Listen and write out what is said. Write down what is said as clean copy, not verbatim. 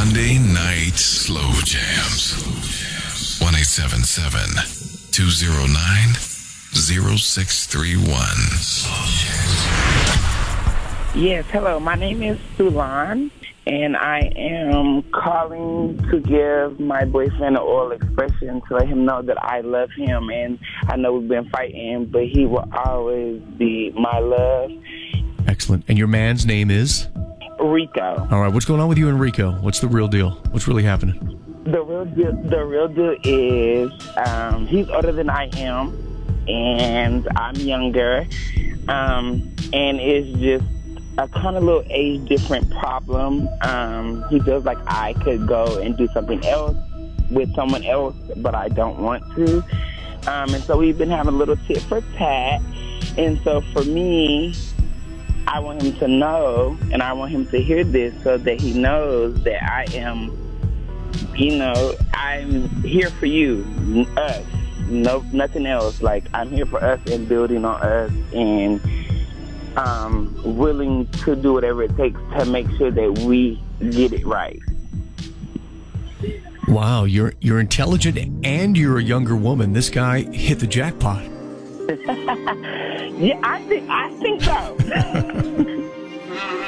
Monday Night Slow Jams. 1-877-209-0631. Yes, hello. My name is Sulan, and I am calling to give my boyfriend an oral expression to let him know that I love him, and I know we've been fighting, but he will always be my love. Excellent. And your man's name is? Rico. All right. What's going on with you and Rico? What's the real deal? What's really happening? The real deal is he's older than I am, and I'm younger, and it's just a kind of little age different problem. He feels like I could go and do something else with someone else, but I don't want to. And so we've been having a little tit for tat. And so for me, I want him to know, and I want him to hear this so that he knows that I am, I'm here for you, us, no, nothing else. Like, I'm here for us and building on us, and willing to do whatever it takes to make sure that we get it right. Wow, you're intelligent and you're a younger woman. This guy hit the jackpot. Yeah, I think so.